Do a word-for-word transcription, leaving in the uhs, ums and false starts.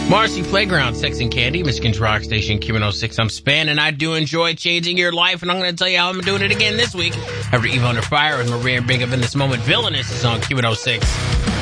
Marcy Playground, Sex and Candy, Michigan's Rock Station, Q one oh six. I'm Span, and I do enjoy changing your life, and I'm going to tell you how I'm doing it again this week. After Eve Under Fire with Maria Big Up in This Moment, Villainous is on Q one oh six.